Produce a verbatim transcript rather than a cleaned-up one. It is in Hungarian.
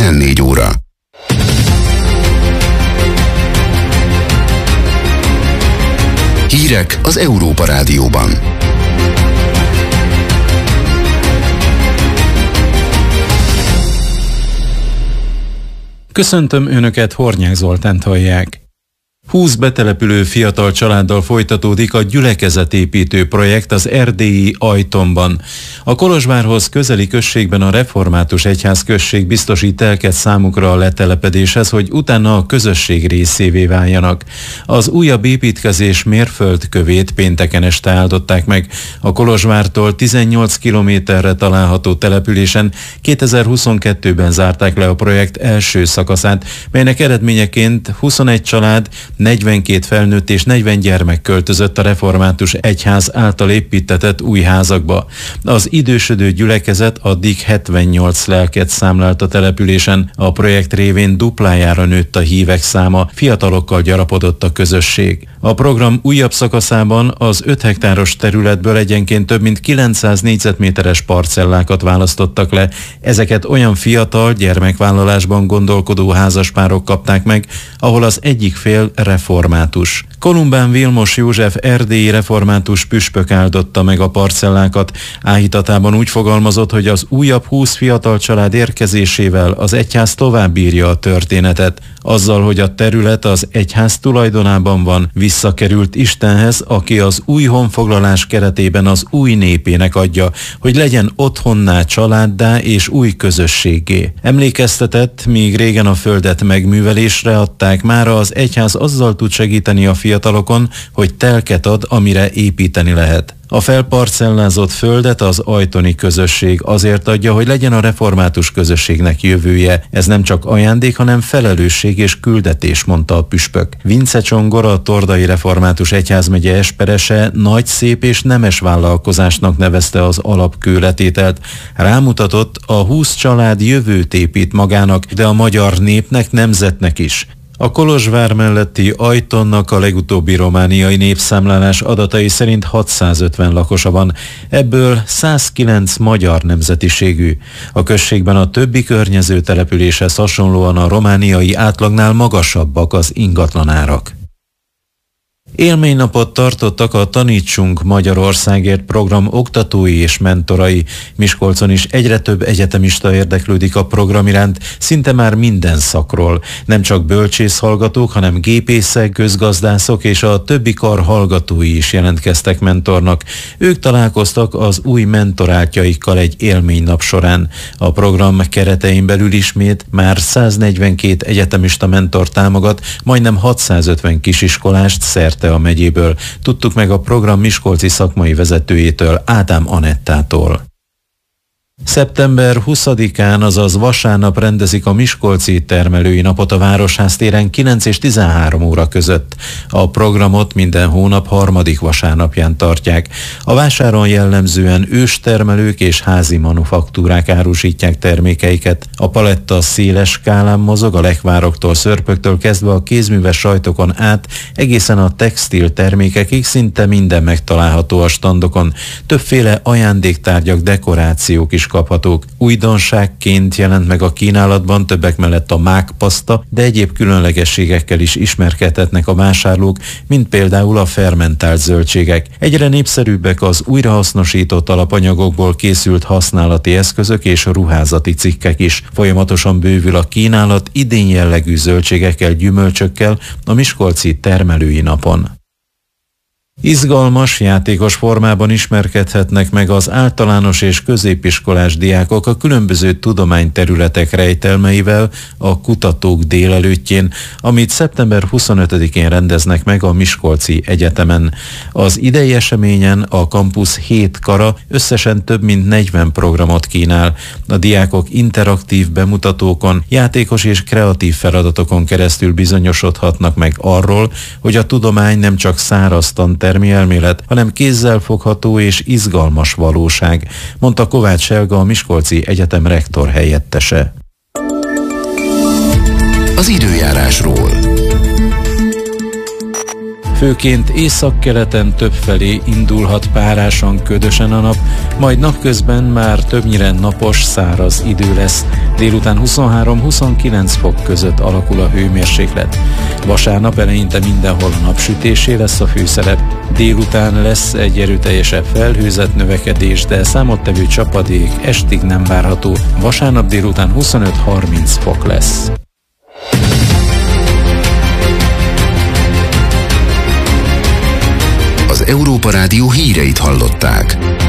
tizennégy óra. Hírek az Európa Rádióban. Köszöntöm Önöket, Hornyák Zoltánt hallják. húsz betelepülő fiatal családdal folytatódik a gyülekezetépítő projekt az erdélyi Ajtonban. A Kolozsvárhoz közeli községben a református egyház község biztosít telket számukra a letelepedéshez, hogy utána a közösség részévé váljanak. Az újabb építkezés mérföldkövét pénteken este áldották meg. A Kolozsvártól tizennyolc kilométerre található településen kétezer-huszonkettőben zárták le a projekt első szakaszát, melynek eredményeként huszonegy család, negyvenkét felnőtt és negyven gyermek költözött a református egyház által építtetett új házakba. Az idősödő gyülekezet addig hetvennyolc lelket számlált a településen. A projekt révén duplájára nőtt a hívek száma, fiatalokkal gyarapodott a közösség. A program újabb szakaszában az öt hektáros területből egyenként több mint kilencszáz négyzetméteres parcellákat választottak le. Ezeket olyan fiatal, gyermekvállalásban gondolkodó házaspárok kapták meg, ahol az egyik fél református. Kolumbán Vilmos József erdélyi református püspök áldotta meg a parcellákat. Áhítatában úgy fogalmazott, hogy az újabb húsz fiatal család érkezésével az egyház továbbírja a történetet. Azzal, hogy a terület az egyház tulajdonában van, visszakerült Istenhez, aki az új honfoglalás keretében az új népének adja, hogy legyen otthonná, családdá és új közösségé. Emlékeztetett, míg régen a földet megművelésre adták, mára az egyház azzal tud segíteni a fiatalokon, hogy telket ad, amire építeni lehet. A felparcellázott földet az ajtoni közösség azért adja, hogy legyen a református közösségnek jövője. Ez nem csak ajándék, hanem felelősség és küldetés, mondta a püspök. Vince Csongor, a Tordai Református Egyházmegye esperese nagy, szép és nemes vállalkozásnak nevezte az alapkőletételt. Rámutatott, a húsz család jövőt épít magának, de a magyar népnek, nemzetnek is. A Kolozsvár melletti Ajtonnak a legutóbbi romániai népszámlálás adatai szerint hatszázötven lakosa van, ebből százkilenc magyar nemzetiségű. A községben a többi környező településhez hasonlóan a romániai átlagnál magasabbak az ingatlanárak. Élménynapot tartottak a Tanítsunk Magyarországért program oktatói és mentorai. Miskolcon is egyre több egyetemista érdeklődik a program iránt, szinte már minden szakról. Nem csak bölcsészhallgatók, hanem gépészek, közgazdászok és a többi kar hallgatói is jelentkeztek mentornak. Ők találkoztak az új mentorátjaikkal egy élménynap során. A program keretein belül ismét már száznegyvenkét egyetemista mentor támogat, majdnem hatszázötven kisiskolást szerte a megyéből. Tudtuk meg a program miskolci szakmai vezetőjétől, Ádám Anettától. szeptember huszadikán, azaz vasárnap rendezik a Miskolci Termelői Napot a Városház téren kilenc és tizenhárom óra között. A programot minden hónap harmadik vasárnapján tartják. A vásáron jellemzően őstermelők és házi manufaktúrák árusítják termékeiket. A paletta széles skálán mozog, a lekvároktól, szörpöktől kezdve a kézműves sajtokon át egészen a textil termékekig szinte minden megtalálható a standokon. Többféle ajándéktárgyak, dekorációk is kaphatók. Újdonságként jelent meg a kínálatban többek mellett a mákpaszta, de egyéb különlegességekkel is ismerkedhetnek a vásárlók, mint például a fermentált zöldségek. Egyre népszerűbbek az újrahasznosított alapanyagokból készült használati eszközök és ruházati cikkek is. Folyamatosan bővül a kínálat idén jellegű zöldségekkel, gyümölcsökkel a Miskolci Termelői Napon. Izgalmas, játékos formában ismerkedhetnek meg az általános és középiskolás diákok a különböző tudományterületek rejtelmeivel a Kutatók délelőttjén, amit szeptember huszonötödikén rendeznek meg a Miskolci Egyetemen. Az idei eseményen a kampusz hét kara összesen több mint negyven programot kínál. A diákok interaktív bemutatókon, játékos és kreatív feladatokon keresztül bizonyosodhatnak meg arról, hogy a tudomány nem csak száraz tantermi elmélet, hanem kézzelfogható és izgalmas valóság, mondta Kovács Helga, a Miskolci Egyetem rektor helyettese. Az időjárásról. Főként északkeleten többfelé indulhat párásan, ködösen a nap, majd napközben már többnyire napos, száraz idő lesz. Délután huszonhárom-huszonkilenc fok között alakul a hőmérséklet. Vasárnap eleinte mindenhol a napsütésé lesz a főszerep. Délután lesz egy erőteljesebb felhőzet növekedés, de számottevő csapadék estig nem várható. Vasárnap délután huszonöt-harminc fok lesz. Az Európa Rádió híreit hallották.